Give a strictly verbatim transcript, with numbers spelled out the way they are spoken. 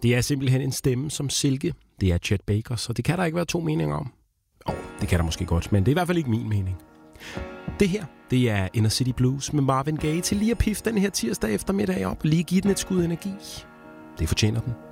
det er simpelthen en stemme som silke. Det er Chet Baker, så det kan der ikke være to meninger om. Åh, oh, det kan der måske godt, men det er i hvert fald ikke min mening. Det her, det er Inner City Blues med Marvin Gaye til lige at pifte den her tirsdag eftermiddag op og lige give den et skud energi. Det fortjener den.